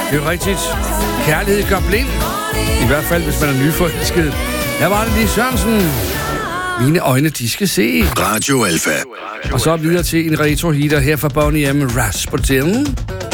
Det er jo rigtigt. Kærlighed gør blind. I hvert fald, hvis man er nyforelsket. Her var det lige Sørensen. Mine øjne, de skal se. Radio Alpha. Og så videre til en retro-heater her fra Boney M. Rasputin.